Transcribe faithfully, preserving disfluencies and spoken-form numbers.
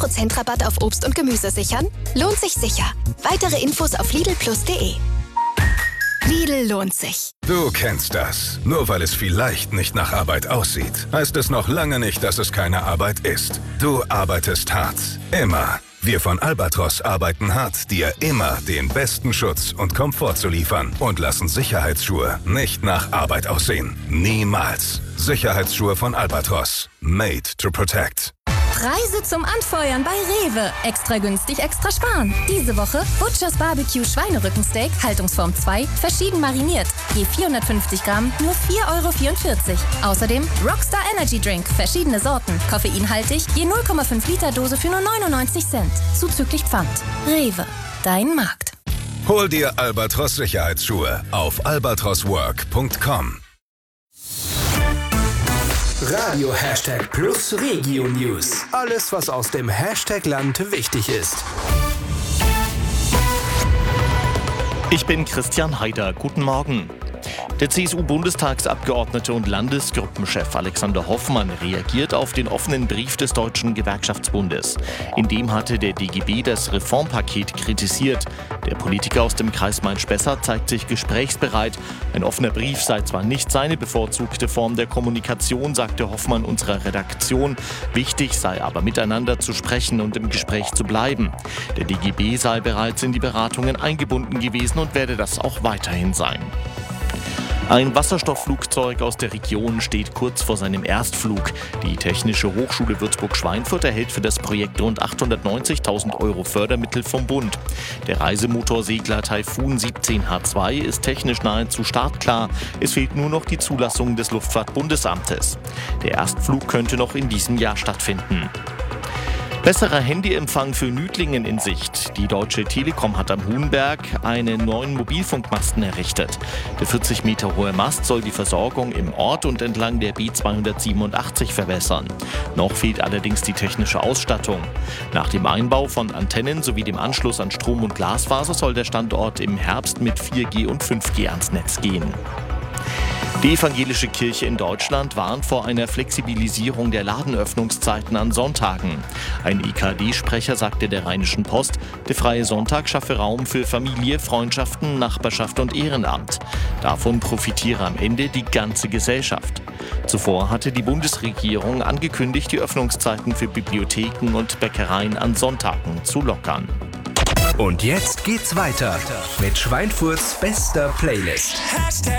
Prozent Rabatt auf Obst und Gemüse sichern? Lohnt sich sicher. Weitere Infos auf lidl plus punkt de. Lidl lohnt sich. Du kennst das. Nur weil es vielleicht nicht nach Arbeit aussieht, heißt es noch lange nicht, dass es keine Arbeit ist. Du arbeitest hart. Immer. Wir von Albatros arbeiten hart, dir immer den besten Schutz und Komfort zu liefern und lassen Sicherheitsschuhe nicht nach Arbeit aussehen. Niemals. Sicherheitsschuhe von Albatros. Made to protect. Preise zum Anfeuern bei Rewe. Extra günstig, extra sparen. Diese Woche Butchers Barbecue Schweinerückensteak, Haltungsform zwei, verschieden mariniert. Je vierhundertfünfzig Gramm, nur vier Euro vierundvierzig. Außerdem Rockstar Energy Drink, verschiedene Sorten, koffeinhaltig, je null Komma fünf Liter Dose für nur neunundneunzig Cent. Zuzüglich Pfand. Rewe, dein Markt. Hol dir Albatros Sicherheitsschuhe auf albatros work punkt com. Radio Hashtag Plus Regio News. Alles, was aus dem Hashtag-Land wichtig ist. Ich bin Christian Haider. Guten Morgen. Der C S U-Bundestagsabgeordnete und Landesgruppenchef Alexander Hoffmann reagiert auf den offenen Brief des Deutschen Gewerkschaftsbundes. In dem hatte der D G B das Reformpaket kritisiert. Der Politiker aus dem Kreis Main-Spessart zeigt sich gesprächsbereit. Ein offener Brief sei zwar nicht seine bevorzugte Form der Kommunikation, sagte Hoffmann unserer Redaktion. Wichtig sei aber, miteinander zu sprechen und im Gespräch zu bleiben. Der D G B sei bereits in die Beratungen eingebunden gewesen und werde das auch weiterhin sein. Ein Wasserstoffflugzeug aus der Region steht kurz vor seinem Erstflug. Die Technische Hochschule Würzburg-Schweinfurt erhält für das Projekt rund achthundertneunzigtausend Euro Fördermittel vom Bund. Der Reisemotorsegler Taifun siebzehn H zwei ist technisch nahezu startklar. Es fehlt nur noch die Zulassung des Luftfahrtbundesamtes. Der Erstflug könnte noch in diesem Jahr stattfinden. Besserer Handyempfang für Nüdlingen in Sicht. Die Deutsche Telekom hat am Huhnberg einen neuen Mobilfunkmasten errichtet. Der vierzig Meter hohe Mast soll die Versorgung im Ort und entlang der B zweihundertsiebenundachtzig verbessern. Noch fehlt allerdings die technische Ausstattung. Nach dem Einbau von Antennen sowie dem Anschluss an Strom- und Glasfaser soll der Standort im Herbst mit vier G und fünf G ans Netz gehen. Die evangelische Kirche in Deutschland warnt vor einer Flexibilisierung der Ladenöffnungszeiten an Sonntagen. Ein E K D-Sprecher sagte der Rheinischen Post, der freie Sonntag schaffe Raum für Familie, Freundschaften, Nachbarschaft und Ehrenamt. Davon profitiere am Ende die ganze Gesellschaft. Zuvor hatte die Bundesregierung angekündigt, die Öffnungszeiten für Bibliotheken und Bäckereien an Sonntagen zu lockern. Und jetzt geht's weiter mit Schweinfurts bester Playlist.